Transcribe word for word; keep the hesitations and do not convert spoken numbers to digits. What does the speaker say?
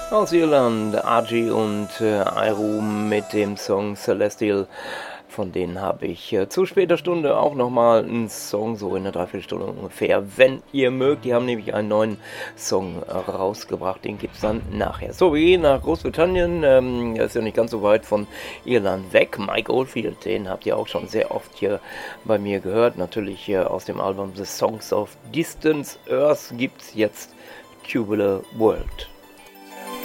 Aus Irland, Argy und äh, Iru mit dem Song Celestial. Von denen habe ich äh, zu später Stunde auch nochmal einen Song, so in einer Dreiviertelstunde ungefähr, wenn ihr mögt. Die haben nämlich einen neuen Song äh, rausgebracht, den gibt es dann nachher. So, wir gehen nach Großbritannien, ähm, das ist ja nicht ganz so weit von Irland weg. Mike Oldfield, den habt ihr auch schon sehr oft hier bei mir gehört. Natürlich äh, aus dem Album The Songs of Distant Earth gibt es jetzt Tubular World.